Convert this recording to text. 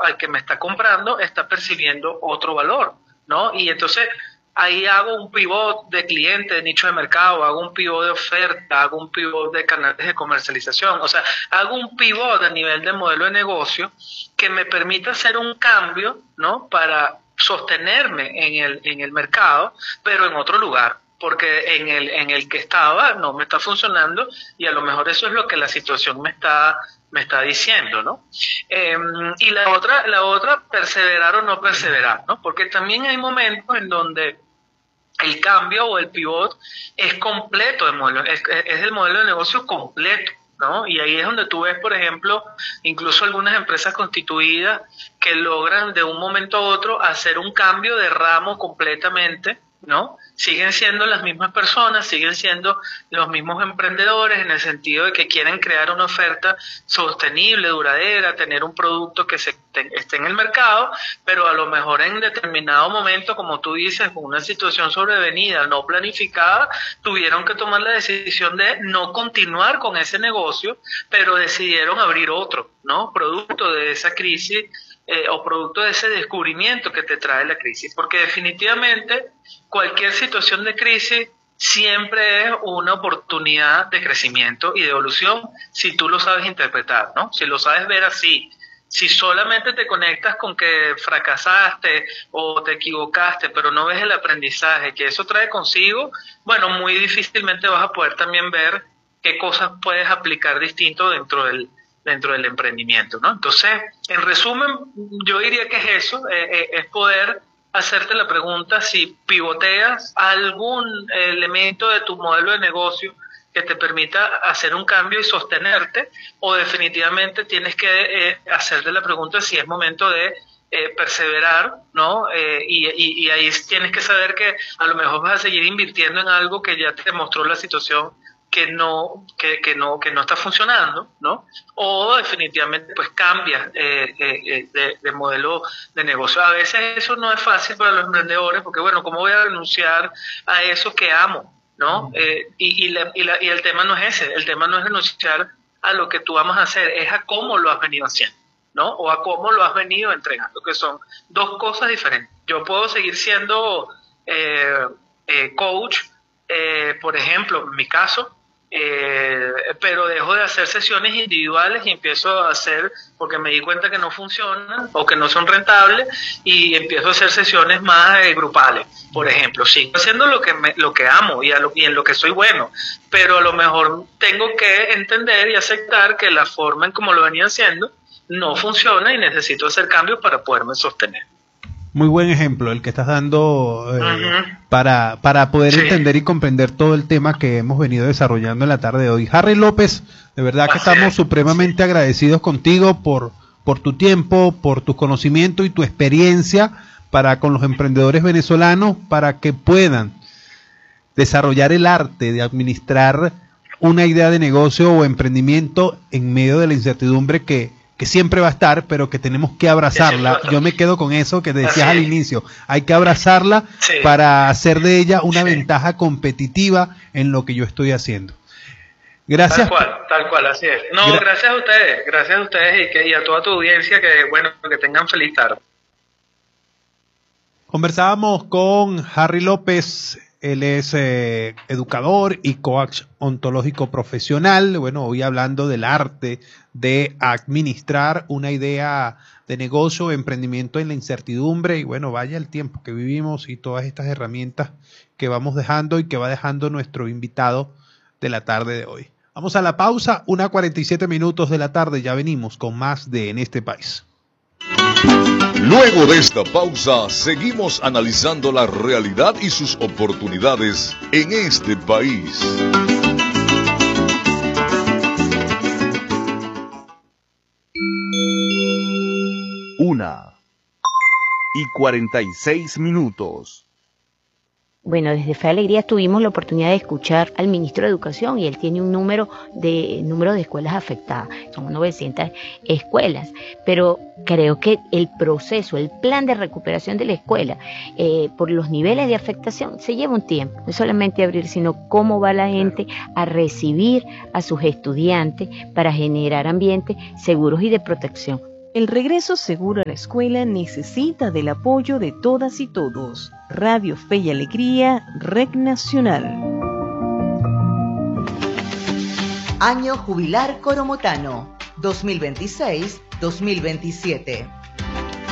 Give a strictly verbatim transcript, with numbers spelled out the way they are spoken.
al que me está comprando está percibiendo otro valor, ¿no? Y entonces ahí hago un pivot de cliente, de nicho de mercado, hago un pivot de oferta, hago un pivot de canales de comercialización, o sea, hago un pivot a nivel de modelo de negocio que me permita hacer un cambio, ¿no? Para sostenerme en el, en el mercado, pero en otro lugar, porque en el, en el que estaba no me está funcionando y a lo mejor eso es lo que la situación me está me está diciendo, ¿no? Eh, y la otra, la otra, perseverar o no perseverar, ¿no? Porque también hay momentos en donde el cambio o el pivot es completo, el modelo, es, es el modelo de negocio completo, ¿no? Y ahí es donde tú ves, por ejemplo, incluso algunas empresas constituidas que logran de un momento a otro hacer un cambio de ramo completamente, ¿no? Siguen siendo las mismas personas, siguen siendo los mismos emprendedores en el sentido de que quieren crear una oferta sostenible, duradera, tener un producto que se te, esté en el mercado, pero a lo mejor en determinado momento, como tú dices, con una situación sobrevenida, no planificada, tuvieron que tomar la decisión de no continuar con ese negocio, pero decidieron abrir otro, ¿no? Producto de esa crisis Eh, o producto de ese descubrimiento que te trae la crisis, porque definitivamente cualquier situación de crisis siempre es una oportunidad de crecimiento y de evolución si tú lo sabes interpretar, ¿no? Si lo sabes ver así. Si solamente te conectas con que fracasaste o te equivocaste, pero no ves el aprendizaje que eso trae consigo, bueno, muy difícilmente vas a poder también ver qué cosas puedes aplicar distinto dentro del dentro del emprendimiento, ¿no? Entonces, en resumen, yo diría que es eso, eh, eh, es poder hacerte la pregunta si pivoteas algún elemento de tu modelo de negocio que te permita hacer un cambio y sostenerte, o definitivamente tienes que eh, hacerte la pregunta si es momento de eh, perseverar, ¿no? Eh, y, y, y ahí tienes que saber que a lo mejor vas a seguir invirtiendo en algo que ya te demostró la situación que no que, que no que no está funcionando, ¿no? O definitivamente pues cambias eh, eh, de, de modelo de negocio. A veces eso no es fácil para los emprendedores porque bueno, ¿cómo voy a renunciar a eso que amo, ¿no? Eh, y, y, la, y, la, y el tema no es ese, el tema no es renunciar a lo que tú amas hacer, es a cómo lo has venido haciendo, ¿no? O a cómo lo has venido entregando, que son dos cosas diferentes. Yo puedo seguir siendo eh, eh, coach, eh, por ejemplo, en mi caso, Eh, pero dejo de hacer sesiones individuales y empiezo a hacer, porque me di cuenta que no funcionan o que no son rentables, y empiezo a hacer sesiones más eh, grupales, por ejemplo. Sigo haciendo lo que me, lo que amo y, a lo, y en lo que soy bueno, pero a lo mejor tengo que entender y aceptar que la forma en como lo venía haciendo no funciona y necesito hacer cambios para poderme sostener. Muy buen ejemplo el que estás dando eh, uh-huh. para, para poder sí. entender y comprender todo el tema que hemos venido desarrollando en la tarde de hoy. Harry López, de verdad que estamos supremamente agradecidos contigo por, por tu tiempo, por tu conocimiento y tu experiencia para con los emprendedores venezolanos, para que puedan desarrollar el arte de administrar una idea de negocio o emprendimiento en medio de la incertidumbre que que siempre va a estar, pero que tenemos que abrazarla. Yo me quedo con eso que decías al inicio, hay que abrazarla sí. para hacer de ella una sí. ventaja competitiva en lo que yo estoy haciendo. Gracias. Tal cual, tal cual, así es. No, Gra gracias a ustedes, gracias a ustedes y, que, y a toda tu audiencia, que bueno, que tengan feliz tarde. Conversábamos con Harry López. Él es eh, educador y coach ontológico profesional. Bueno, hoy hablando del arte de administrar una idea de negocio, emprendimiento en la incertidumbre. Y bueno, vaya el tiempo que vivimos y todas estas herramientas que vamos dejando y que va dejando nuestro invitado de la tarde de hoy. Vamos a la pausa, una cuarenta y siete minutos de la tarde. Ya venimos con más de En este País. Luego de esta pausa, seguimos analizando la realidad y sus oportunidades en este país. Una y cuarenta y seis minutos. Bueno, desde Fe Alegría tuvimos la oportunidad de escuchar al ministro de Educación y él tiene un número de número de escuelas afectadas, son novecientas escuelas, pero creo que el proceso, el plan de recuperación de la escuela, eh, por los niveles de afectación, se lleva un tiempo, no solamente abrir, sino cómo va la gente a recibir a sus estudiantes para generar ambientes seguros y de protección. El regreso seguro a la escuela necesita del apoyo de todas y todos. Radio Fe y Alegría, R E C Nacional. Año Jubilar Coromotano, dos mil veintiséis dos mil veintisiete.